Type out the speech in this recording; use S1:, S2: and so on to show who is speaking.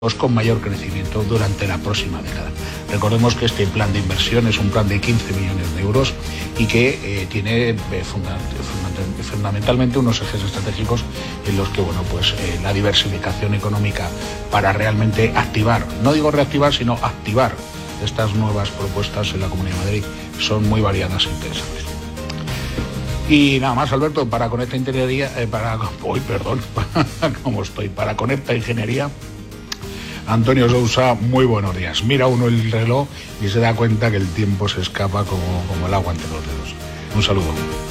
S1: con mayor crecimiento durante la próxima década. Recordemos que este plan de inversión es un plan de 15 millones de euros y que tiene fundamentalmente unos ejes estratégicos en los que la diversificación económica para realmente activar, no digo reactivar, sino activar estas nuevas propuestas en la Comunidad de Madrid son muy variadas e interesantes. Y nada más, Alberto, para Conecta Ingeniería, para Conecta Ingeniería, Antonio Sousa, muy buenos días. Mira uno el reloj y se da cuenta que el tiempo se escapa como el agua entre los dedos. Un saludo.